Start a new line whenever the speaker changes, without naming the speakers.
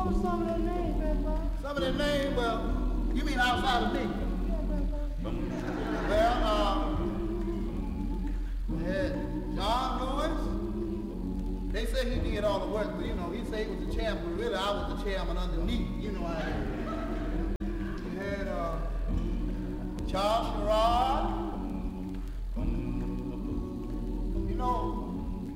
was some of their names, Grandpa?
Some of their names, well, you mean outside of me? Well, John Lewis, they say he did all the work, but you know, he said he was the chairman, but really I was the chairman underneath, you know. We had Charles Sherrod,